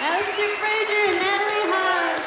Alistair Fraser and Natalie Haas.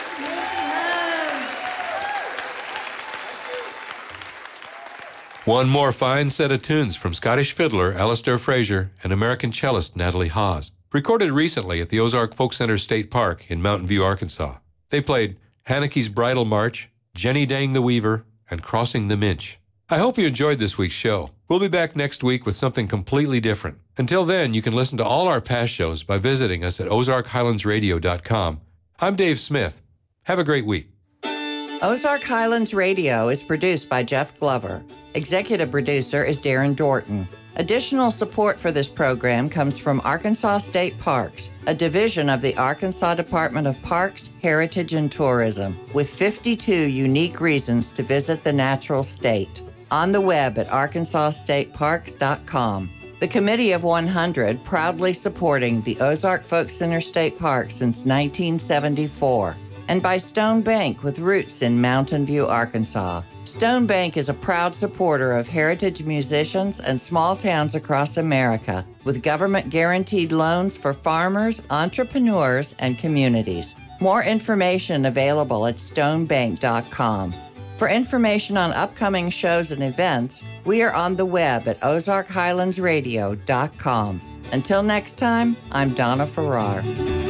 One more fine set of tunes from Scottish fiddler Alistair Fraser and American cellist Natalie Haas, recorded recently at the Ozark Folk Center State Park in Mountain View, Arkansas. They played Haneke's Bridal March, Jenny Dang the Weaver, and Crossing the Minch. I hope you enjoyed this week's show. We'll be back next week with something completely different. Until then, you can listen to all our past shows by visiting us at ozarkhighlandsradio.com. I'm Dave Smith. Have a great week. Ozark Highlands Radio is produced by Jeff Glover. Executive producer is Darren Dorton. Additional support for this program comes from Arkansas State Parks, a division of the Arkansas Department of Parks, Heritage, and Tourism, with 52 unique reasons to visit the natural state. On the web at arkansasstateparks.com. The Committee of 100 proudly supporting the Ozark Folk Center State Park since 1974. And by Stone Bank with roots in Mountain View, Arkansas. Stone Bank is a proud supporter of heritage musicians and small towns across America, with government-guaranteed loans for farmers, entrepreneurs, and communities. More information available at stonebank.com. For information on upcoming shows and events, we are on the web at ozarkhighlandsradio.com. Until next time, I'm Donna Farrar.